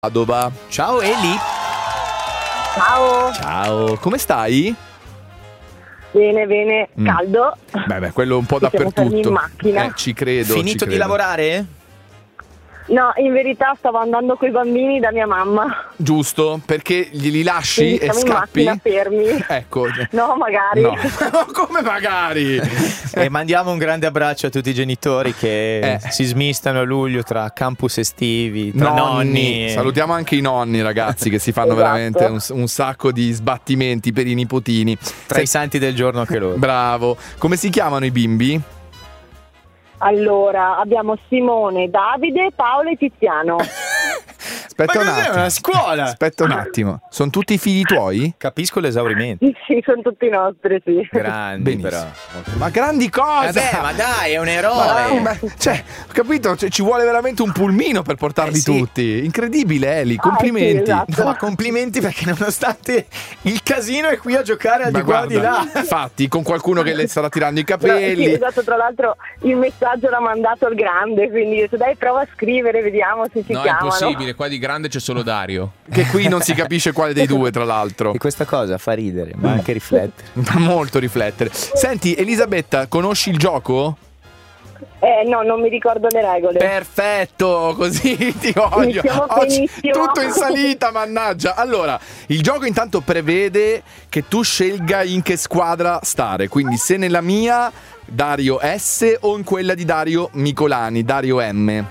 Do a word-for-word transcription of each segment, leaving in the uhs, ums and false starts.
Padova. Ciao Eli. Ciao. Ciao, come stai? Bene, bene, Mm. caldo. Beh, beh, quello un po' Ci siamo fermi dappertutto. in macchina. Eh, ci credo. Finito ci di credo. lavorare? No, in verità stavo andando coi bambini da mia mamma. Giusto, perché glieli lasci Quindi e siamo in scappi? macchina fermi. Ecco. No, magari. No. Come magari? E mandiamo un grande abbraccio a tutti i genitori che Eh. si smistano a luglio tra campus estivi, tra nonni. e- Salutiamo anche i nonni, ragazzi, che si fanno Esatto. veramente un, un sacco di sbattimenti per i nipotini. Tra i santi del giorno anche loro. Bravo. Come si chiamano i bimbi? Allora, abbiamo Simone, Davide, Paolo e Tiziano. Aspetta Ma un cos'è, attimo. una scuola? Aspetta un attimo. Sono tutti figli tuoi? Capisco l'esaurimento. Sì, sono tutti nostri, sì. Grandi Benissimo. però. Ma grandi cose! Vabbè, ma dai, è un Ma- eroe. ma- cioè, ho capito, cioè, ci vuole veramente un pulmino per portarli Eh sì. tutti. Incredibile, Eli, Ah, complimenti. sì, esatto. No, complimenti perché nonostante il casino è qui a giocare al Ma di qua di là. infatti, con qualcuno che le starà tirando i No, capelli. sì, esatto, tra l'altro il messaggio l'ha mandato il grande, quindi ho detto dai prova a scrivere, vediamo se ci No, è chiamano. impossibile, qua di grande c'è solo Dario. Che qui non si capisce quale dei due, tra l'altro. E questa cosa fa ridere, ma anche riflettere. Fa molto riflettere. Senti, Elisabetta, conosci il gioco? Eh no, non mi ricordo le regole. Perfetto, così ti voglio. Iniziamo Oggi benissimo. tutto in salita, mannaggia. Allora, il gioco intanto prevede che tu scelga in che squadra stare. Quindi se nella mia Dario S o in quella di Dario Micolani, Dario M.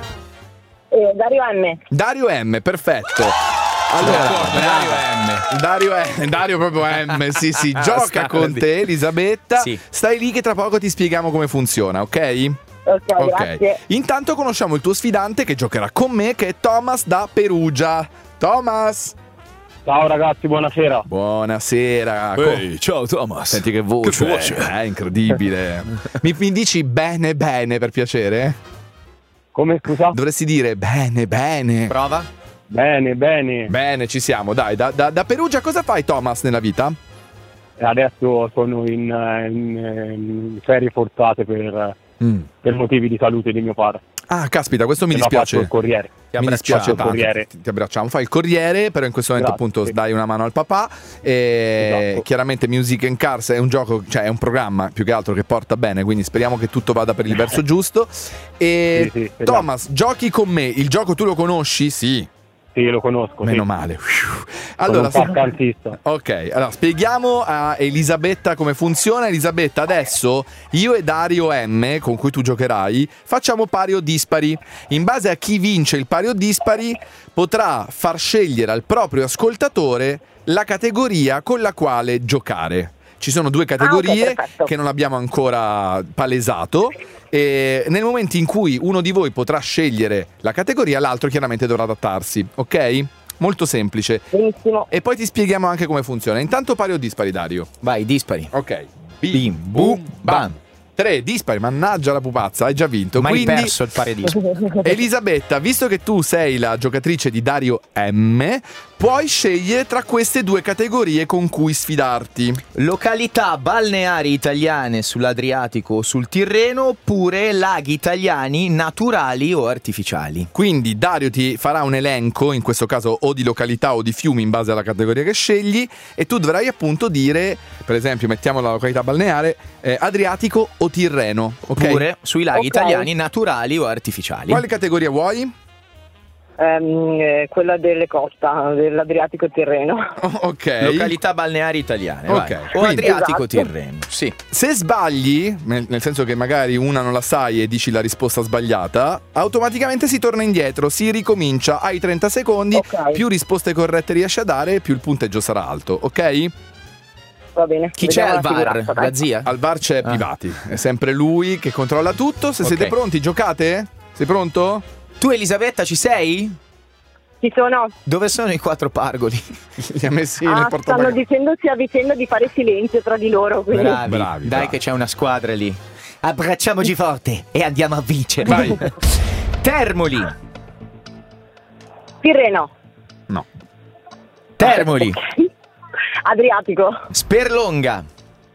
Eh, Dario M. Dario M, perfetto. Allora, Dario M. Dario, M, Dario proprio M, sì sì, gioca Sta con di- te Elisabetta. Sì. Stai lì che tra poco ti spieghiamo come funziona, ok? Ok, grazie. Intanto conosciamo il tuo sfidante che giocherà con me, che è Thomas da Perugia. Thomas! Ciao ragazzi, buonasera. Buonasera. Ehi, ciao Thomas. Senti che voce, Che voce. eh, è incredibile. mi, mi dici bene bene per piacere? Come scusa? Dovresti dire bene bene. Prova? Bene, bene. Bene, ci siamo, dai. Da, da- da Perugia cosa fai Thomas nella vita? Adesso sono in, eh, in, eh, in ferie forzate per, Mm. per motivi di salute di mio padre. Ah, caspita, questo mi Se no faccio dispiace. il corriere. Ti Mi dispiace abbracciamo. tanto. Corriere. Ti, ti abbracciamo. Fai il corriere, però in questo momento Grazie. appunto dai una mano al papà. E Esatto. chiaramente Music and Cars è un gioco, cioè è un programma più che altro che porta bene, quindi speriamo che tutto vada per il verso giusto. E Sì, sì, speriamo. Thomas, giochi con me. Il gioco tu lo conosci? Sì. Sì, lo conosco. Meno sì. male. Sono Allora, un vacanzista. ok, allora spieghiamo a Elisabetta come funziona. Elisabetta, adesso io e Dario M, con cui tu giocherai, facciamo pari o dispari. In base a chi vince il pari o dispari, potrà far scegliere al proprio ascoltatore la categoria con la quale giocare. Ci sono due categorie Ah, ok, perfetto. che non abbiamo ancora palesato. E nel momento in cui uno di voi potrà scegliere la categoria, l'altro chiaramente dovrà adattarsi, ok? Molto semplice. Benissimo. E poi ti spieghiamo anche come funziona. Intanto pari o dispari, Dario? Vai, dispari. Ok. Bim, boom, bam. Tre dispari, mannaggia la pupazza, hai già vinto. Mai Quindi, perso il pari dispari. Elisabetta, visto che tu sei la giocatrice di Dario M, puoi scegliere tra queste due categorie con cui sfidarti. Località balneari italiane sull'Adriatico o sul Tirreno oppure laghi italiani naturali o artificiali. Quindi Dario ti farà un elenco, in questo caso o di località o di fiumi in base alla categoria che scegli, e tu dovrai appunto dire, per esempio mettiamo la località balneare, eh, Adriatico o Tirreno, ok? Oppure sui laghi Ok. italiani naturali o artificiali. Quale categoria vuoi? Ehm, eh, quella delle costa, dell'Adriatico Tirreno. Oh, ok. Località balneari italiane, Ok, vai. O quindi- Adriatico Esatto. Tirreno. Sì. Se sbagli, nel, nel senso che magari una non la sai e dici la risposta sbagliata, automaticamente si torna indietro, si ricomincia, hai trenta secondi, Ok. più risposte corrette riesci a dare, più il punteggio sarà alto, ok? Va bene. Chi c'è vediamo al la bar? figuraccia, dai. La zia? Al bar c'è Ah. Privati, è sempre lui che controlla tutto. Se Ok. siete pronti, giocate? Sei pronto? Tu Elisabetta ci sei? Ci sono? Dove sono i quattro pargoli? Li ha messi nel Ah, stanno portabagagli. dicendosi a vicenda di fare silenzio tra di loro. Quindi. Bravi, Bravi, dai bravi. che c'è una squadra lì. Abbracciamoci forte e andiamo a vincere. Vai. Termoli. Tirreno. No. Termoli. Adriatico. Sperlonga.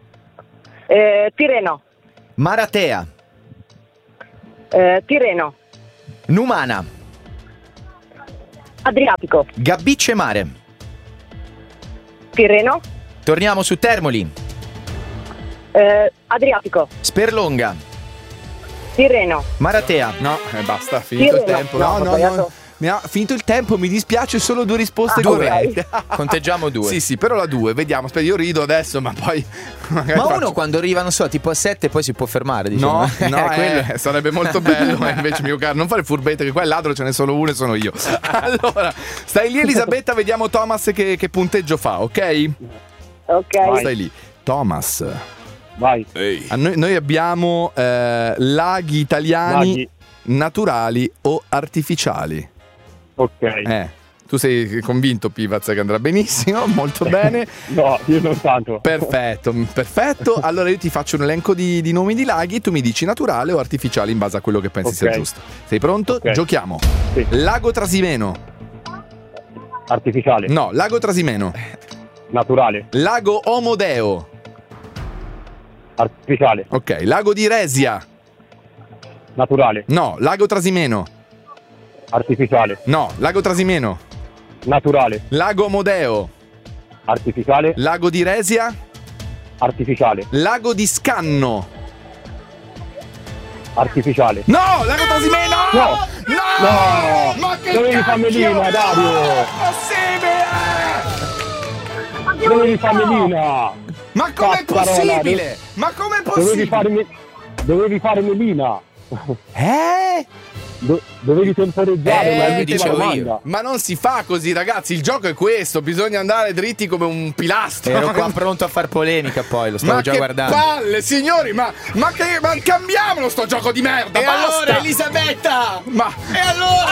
Eh, Tirreno. Maratea. Eh, Tirreno. Numana. Adriatico. Gabbice Mare. Tirreno. Torniamo su Termoli. Eh, Adriatico. Sperlonga. Tirreno. Maratea. No, eh, basta, finito il Tirreno. tempo. No, No, ho no, sbagliato. no. Mi ha finito il tempo, mi dispiace, solo due risposte Ah, corrette. Conteggiamo due. Sì, sì, però la due, vediamo. Aspetta, io rido adesso, ma poi magari Ma uno faccio- quando arriva, non so, tipo a sette poi si può fermare, diciamo. No, no, Quello- eh, sarebbe molto bello. eh, Invece, mio caro, non fare furbetto, che qua il ladro ce n'è solo uno e sono io. Allora, stai lì, Elisabetta, vediamo Thomas che, che punteggio fa, ok? Ok. Vai. Stai lì. Thomas, Vai. a noi, noi abbiamo eh, laghi italiani Laghi. naturali o artificiali. Ok. Eh, tu sei convinto, Pivaz, che andrà benissimo, molto bene. No, io non tanto. Perfetto, perfetto. Allora io ti faccio un elenco di, di nomi di laghi, tu mi dici naturale o artificiale in base a quello che pensi Ok. sia giusto. Sei pronto? Ok. Giochiamo. Sì. Lago Trasimeno. Artificiale. No, Lago Trasimeno. Naturale. Lago Omodeo. Artificiale. Ok, Lago di Resia. Naturale. No, Lago Trasimeno. Artificiale. No, Lago Trasimeno. Naturale. Lago Omodeo. Artificiale. Lago di Resia. Artificiale. Lago di Scanno. Artificiale. No, Lago Trasimeno. No. No! No! Ma che Dovevi cacchio farmi Melina, è? Dario! Non è possibile! Dovevi farmi Melina! Ma com'è Cazzarola, possibile? Ma com'è Dovevi possibile? farmi. Dovevi fare Melina! Eh? Do- dovevi temporeggiare, Eh, ma hai dicevo la io. domanda. Ma non si fa così, ragazzi. Il gioco è questo. Bisogna andare dritti come un pilastro. Ero qua pronto a far polemica poi, lo stavo Ma già che guardando. palle, signori. Ma, ma che. Ma cambiamolo sto gioco di merda. E basta. allora, Elisabetta! Ma. E allora?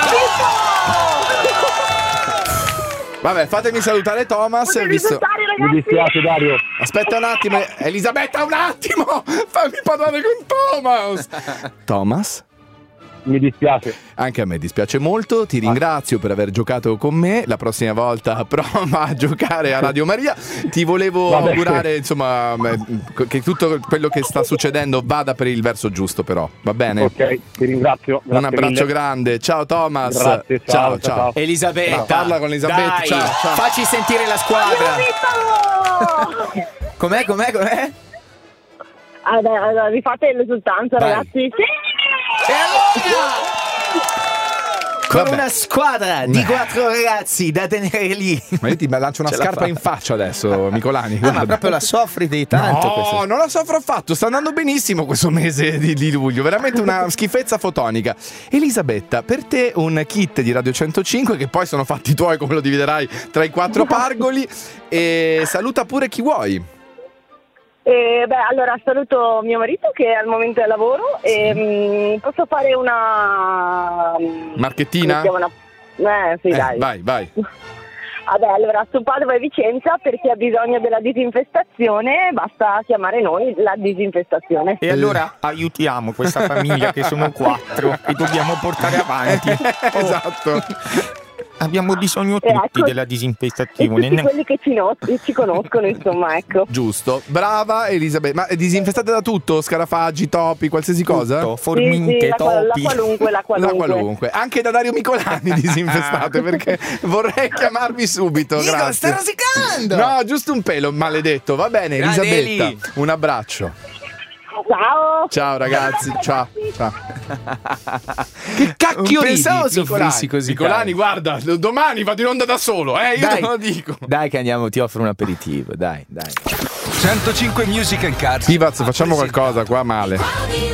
Vabbè, fatemi salutare Thomas. Potete Visto... salutare, Mi ragazzi. dispiace, Dario. Aspetta un attimo. Elisabetta, un attimo. Fammi parlare con Thomas. Thomas? Mi dispiace. Anche a me dispiace molto, ti ringrazio per aver giocato con me. La prossima volta prova a giocare a Radio Maria. Ti volevo Vabbè. augurare, insomma, che tutto quello che sta succedendo vada per il verso giusto, però. Va bene? Ok, ti ringrazio. Un Grazie abbraccio mille. grande. Ciao Thomas. Grazie, ciao, ciao, ciao. Elisabetta, No, parla con Elisabetta, dai, ciao, ciao. facci sentire la squadra. Aiuto! Com'è, com'è, com'è? Allora, allora, vi fate l'esultanza, Vai. ragazzi? Sì! E allora? Con Vabbè. una squadra di quattro ragazzi da tenere lì. Ma io ti lancio una Ce la scarpa fa. in faccia adesso, Micolani. Ah, ma guarda. proprio la soffri di tanto No, questo. non la soffro affatto, sta andando benissimo questo mese di, di luglio, veramente una schifezza fotonica. Elisabetta, per te un kit di Radio centocinque, che poi sono fatti tuoi, come lo dividerai tra i quattro pargoli, e saluta pure chi vuoi. Eh, beh, allora saluto mio marito che è al momento del lavoro e mm, posso fare una... Marchettina? come si chiama? Una- Eh, sì, Eh, dai. vai, vai. Vabbè, allora su Padova e Vicenza, per chi ha bisogno della disinfestazione, basta chiamare noi la disinfestazione. E allora aiutiamo questa famiglia che sono quattro e dobbiamo portare avanti. Oh, Esatto. abbiamo bisogno Eh, tutti ecco. della E disinfestazione. tutti quelli che ci, no- ci conoscono, insomma, ecco. Giusto, brava Elisabetta. Ma è disinfestate da tutto? Scarafaggi, topi, qualsiasi cosa? Tutto, Sì, formiche, sì, la, qual- la topi. qualunque, la La qualunque. qualunque, anche da Dario Micolani disinfestate, perché vorrei chiamarvi subito. Dico, Grazie. sta rosicando! No, giusto un pelo, maledetto. Va bene, Grande Elisabetta. Eli. Un abbraccio. Ciao! Ciao ragazzi, ciao. Ciao. Che cacchio Non ridi? pensavo soffrissi Micolani. così Micolani, guarda, domani vado in onda da solo, eh, io Dai. te lo dico. Dai che andiamo, ti offro un aperitivo, dai, dai. centocinque Music and Cars. Pivaz, facciamo qualcosa qua male. Radio